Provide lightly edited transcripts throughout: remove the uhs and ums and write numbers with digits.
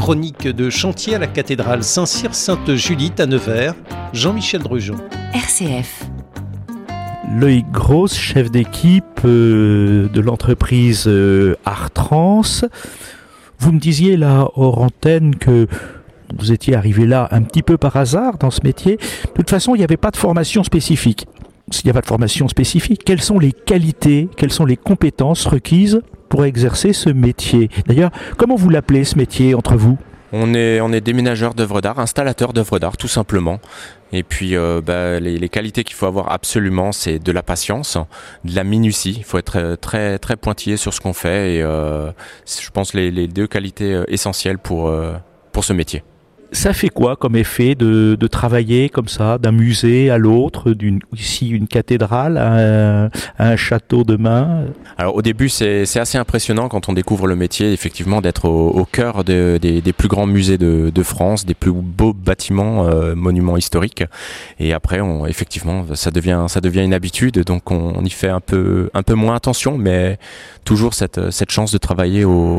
chronique de chantier à la cathédrale Saint-Cyr-Sainte-Julite à Nevers, Jean-Michel Drugeon. RCF. Loïc Gross, chef d'équipe de l'entreprise Artrans. Vous me disiez là hors antenne que vous étiez arrivé là un petit peu par hasard dans ce métier. De toute façon, il n'y avait pas de formation spécifique. S'il n'y a pas de formation spécifique, quelles sont les qualités, quelles sont les compétences requises pour exercer ce métier? D'ailleurs, comment vous l'appelez ce métier entre vous? On est déménageur d'œuvres d'art, installateur d'œuvres d'art tout simplement. Et puis les qualités qu'il faut avoir absolument, c'est de la patience, de la minutie. Il faut être très très pointillé sur ce qu'on fait et je pense les deux qualités essentielles pour ce métier. Ça fait quoi comme effet de travailler comme ça, d'un musée à l'autre, ici une cathédrale à un château demain? Alors au début c'est assez impressionnant quand on découvre le métier, effectivement, d'être au cœur des plus grands musées de France, des plus beaux bâtiments, monuments historiques. Et après effectivement ça devient une habitude, donc on y fait un peu moins attention, mais toujours cette chance de travailler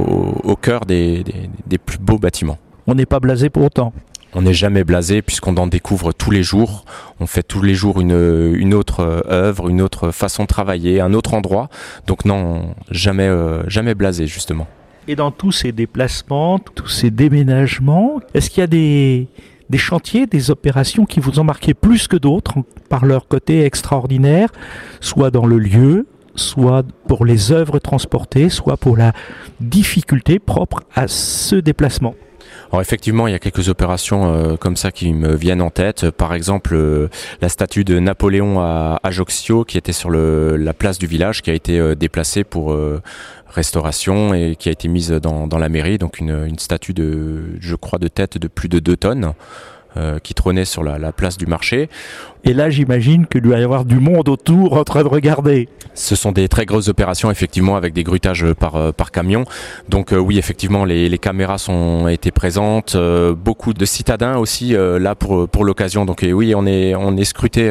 au cœur des plus beaux bâtiments. On n'est pas blasé pour autant. On n'est jamais blasé puisqu'on en découvre tous les jours. On fait tous les jours une autre œuvre, une autre façon de travailler, un autre endroit. Donc non, jamais blasé justement. Et dans tous ces déplacements, tous ces déménagements, est-ce qu'il y a des chantiers, des opérations qui vous ont marqué plus que d'autres par leur côté extraordinaire, soit dans le lieu, soit pour les œuvres transportées, soit pour la difficulté propre à ce déplacement? Alors effectivement, il y a quelques opérations comme ça qui me viennent en tête. Par exemple, la statue de Napoléon à Ajaccio qui était sur la place du village, qui a été déplacée pour restauration et qui a été mise dans la mairie. Donc une statue je crois, de tête de plus de 2 tonnes. Qui trônait sur la place du marché. Et là, j'imagine qu'il doit y avoir du monde autour en train de regarder. Ce sont des très grosses opérations, effectivement, avec des gruitages par camion. Donc oui, effectivement, les caméras ont été présentes. Beaucoup de citadins aussi là pour l'occasion. Donc oui, on est scruté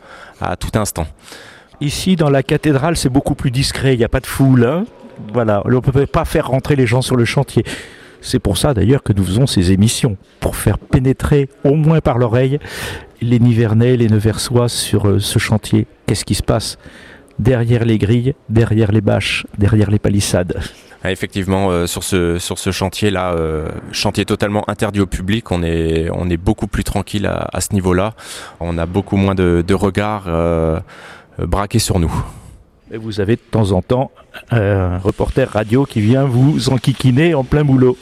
à tout instant. Ici, dans la cathédrale, c'est beaucoup plus discret. Il n'y a pas de foule. Hein, voilà, on ne peut pas faire rentrer les gens sur le chantier. C'est pour ça d'ailleurs que nous faisons ces émissions, pour faire pénétrer au moins par l'oreille les Nivernais, les Neversois sur ce chantier. Qu'est-ce qui se passe derrière les grilles, derrière les bâches, derrière les palissades? Effectivement, sur ce chantier-là, chantier totalement interdit au public, on est beaucoup plus tranquille à ce niveau-là. On a beaucoup moins de regards braqués sur nous. Et vous avez de temps en temps un reporter radio qui vient vous enquiquiner en plein boulot.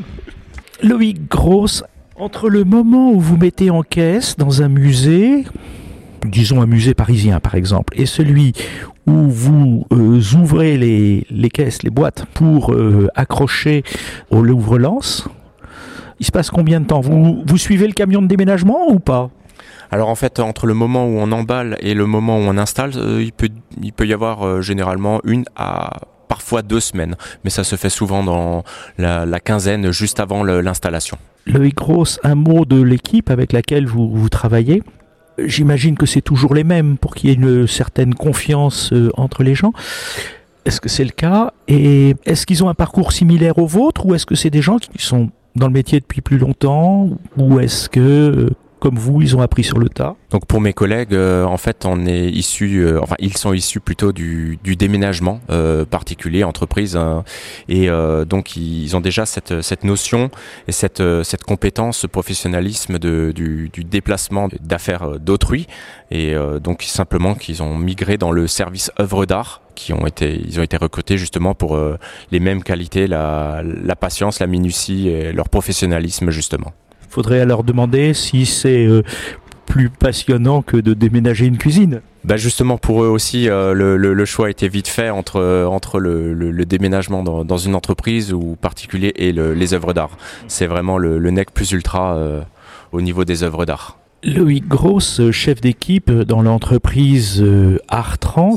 Loïc Gross, entre le moment où vous mettez en caisse dans un musée, disons un musée parisien par exemple, et celui où vous ouvrez les caisses, les boîtes pour accrocher au Louvre-Lens, il se passe combien de temps? Vous suivez le camion de déménagement ou pas? Alors en fait, entre le moment où on emballe et le moment où on installe, il peut y avoir généralement 1 à parfois 2 semaines. Mais ça se fait souvent dans la quinzaine juste avant l'installation. Loïc Gross, un mot de l'équipe avec laquelle vous travaillez. J'imagine que c'est toujours les mêmes pour qu'il y ait une certaine confiance entre les gens. Est-ce que c'est le cas? Et est-ce qu'ils ont un parcours similaire au vôtre? Ou est-ce que c'est des gens qui sont dans le métier depuis plus longtemps? Ou est-ce que... comme vous, ils ont appris sur le tas? Donc pour mes collègues, en fait, ils sont issus plutôt du déménagement particulier, entreprise, et donc ils ont déjà cette notion et cette compétence, ce professionnalisme du déplacement d'affaires d'autrui, et donc simplement qu'ils ont migré dans le service œuvres d'art. Ils ont été recrutés justement pour les mêmes qualités, la patience, la minutie et leur professionnalisme justement. Faudrait leur demander si c'est plus passionnant que de déménager une cuisine. Justement pour eux aussi, le choix a été vite fait entre le déménagement dans une entreprise ou particulier et les œuvres d'art. C'est vraiment le nec plus ultra au niveau des œuvres d'art. Loïc Gross, chef d'équipe dans l'entreprise Artrans,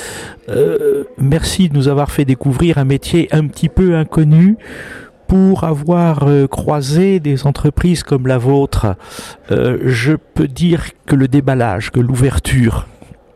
merci de nous avoir fait découvrir un métier un petit peu inconnu. Pour avoir croisé des entreprises comme la vôtre, je peux dire que le déballage, que l'ouverture,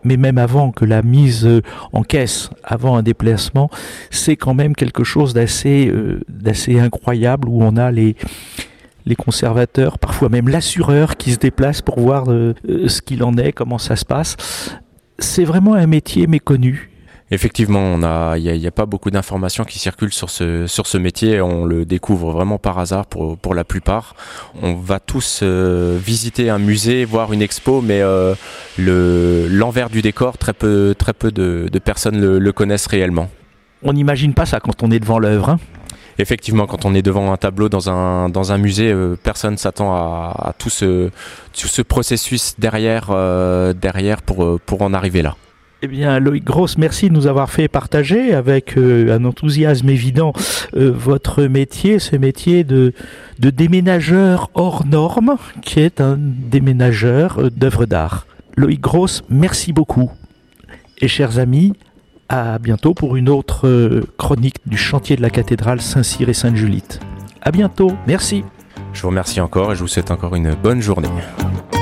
mais même avant que la mise en caisse, avant un déplacement, c'est quand même quelque chose d'assez incroyable, où on a les conservateurs, parfois même l'assureur qui se déplace pour voir ce qu'il en est, comment ça se passe. C'est vraiment un métier méconnu. Effectivement, il y a pas beaucoup d'informations qui circulent sur ce métier. On le découvre vraiment par hasard pour la plupart. On va tous visiter un musée, voir une expo, mais l'envers du décor, très peu de personnes le connaissent réellement. On n'imagine pas ça quand on est devant l'œuvre, hein. Effectivement, quand on est devant un tableau dans un musée, personne s'attend à tout ce processus derrière pour en arriver là. Eh bien, Loïc Gross, merci de nous avoir fait partager avec un enthousiasme évident votre métier, ce métier de déménageur hors norme, qui est un déménageur d'œuvres d'art. Loïc Gross, merci beaucoup. Et chers amis, à bientôt pour une autre chronique du chantier de la cathédrale Saint-Cyr et Sainte-Julite. À bientôt, merci. Je vous remercie encore et je vous souhaite encore une bonne journée.